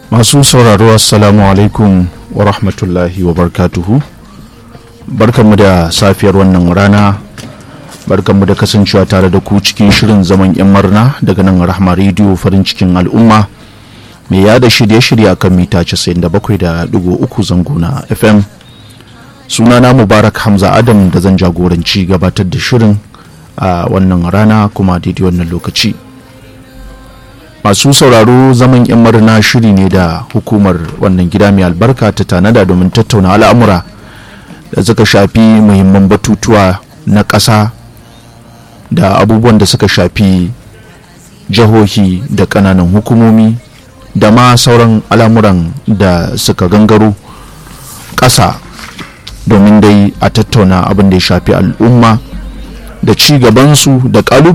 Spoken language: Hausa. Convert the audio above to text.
Masu sauraro assalamu alaikum wa rahmatullahi wa barakatuhu. Barkanmu da safiyar wannan rana, barkanmu da kasancewa tare da ku cikin shirin zaman yan marna daga nan Rahma Radio farin cikin al'umma mai yada shirye-shirye akan mita 97.3 zango na FM. Sunana Mubarak Hamza Adam da zan jagoranci gabatar da shirin a wannan rana kuma daidai wannan lokaci. Masu sauraro zaman yan marna shiri ne da hukumar wannan gida mai albarka ta tanada domin tattauna al'amura da suka shafi muhimman batutuwa na ƙasa da abubuwan da suka shafi jihohi da ƙananan hukumomi da ma sauran al'amuran da suka gangaro ƙasa domin dai a tattauna abin da ya shafi al'umma da ci gabansu da ƙalubale